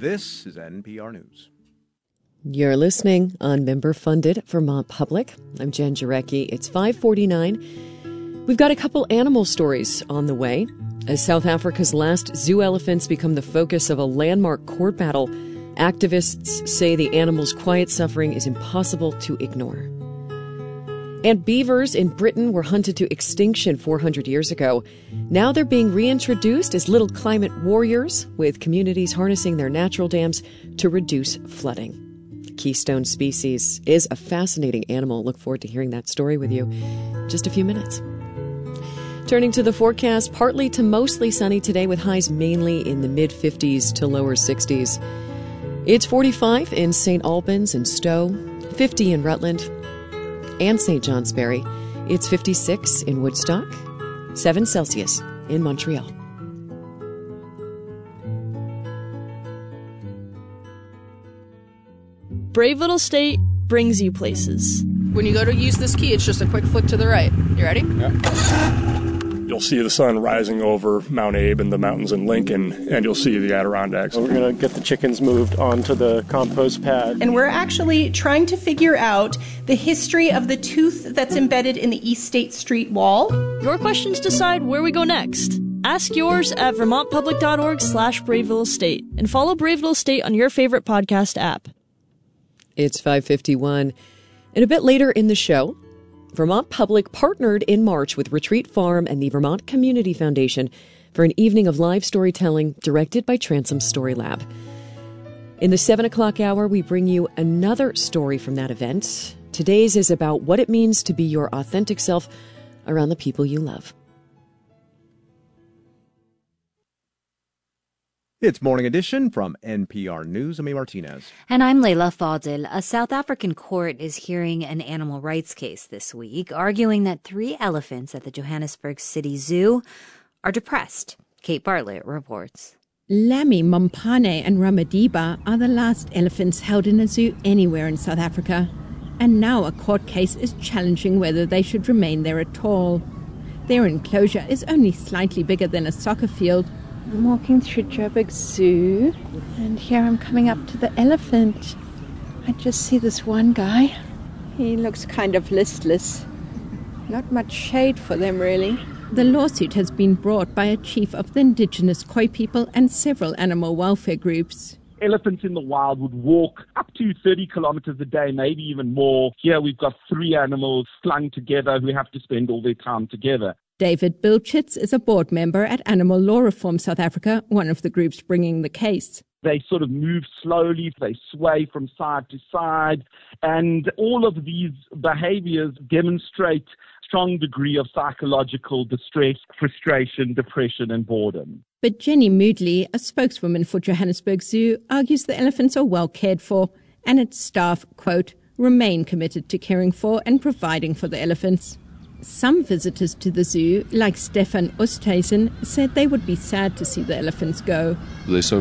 This is NPR News. You're listening on member-funded Vermont Public. I'm Jen Jarecki. It's 5:49. We've got a couple animal stories on the way. As South Africa's last zoo elephants become the focus of a landmark court battle, activists say the animals' quiet suffering is impossible to ignore. And beavers in Britain were hunted to extinction 400 years ago. Now they're being reintroduced as little climate warriors, with communities harnessing their natural dams to reduce flooding. The keystone species is a fascinating animal. Look forward to hearing that story with you in just a few minutes. Turning to the forecast, partly to mostly sunny today with highs mainly in the mid-50s to lower 60s. It's 45 in St. Albans and Stowe, 50 in Rutland and St. Johnsbury. It's 56 in Woodstock, 7 Celsius in Montreal. Brave Little State brings you places. When you go to use this key, it's just a quick flick to the right. You ready? Yeah. You'll see the sun rising over Mount Abe and the mountains in Lincoln, and you'll see the Adirondacks. We're going to get the chickens moved onto the compost pad. And we're actually trying to figure out the history of the tooth that's embedded in the East State Street wall. Your questions decide where we go next. Ask yours at vermontpublic.org/Brave Little State and follow Brave Little State on your favorite podcast app. It's 5:51. And a bit later in the show, Vermont Public partnered in March with Retreat Farm and the Vermont Community Foundation for an evening of live storytelling directed by Transom Story Lab. In the 7 o'clock hour, we bring you another story from that event. Today's is about what it means to be your authentic self around the people you love. It's Morning Edition from NPR News. I'm A. Martinez. And I'm Leila Fadel. A South African court is hearing an animal rights case this week, arguing that 3 elephants at the Johannesburg City Zoo are depressed. Kate Bartlett reports. Lami, Mompane and Ramadiba are the last elephants held in a zoo anywhere in South Africa. And now a court case is challenging whether they should remain there at all. Their enclosure is only slightly bigger than a soccer field. I'm walking through Joburg Zoo, and here I'm coming up to the elephant. I just see this one guy. He looks kind of listless. Not much shade for them, really. The lawsuit has been brought by a chief of the indigenous Khoi people and several animal welfare groups. Elephants in the wild would walk up to 30 kilometers a day, maybe even more. Here we've got 3 animals slung together who have to spend all their time together. David Bilchitz is a board member at Animal Law Reform South Africa, one of the groups bringing the case. They sort of move slowly, they sway from side to side, and all of these behaviors demonstrate a strong degree of psychological distress, frustration, depression, and boredom. But Jenny Moodley, a spokeswoman for Johannesburg Zoo, argues the elephants are well cared for, and its staff, quote, remain committed to caring for and providing for the elephants. Some visitors to the zoo, like Stefan Oosthuizen, said they would be sad to see the elephants go. There's so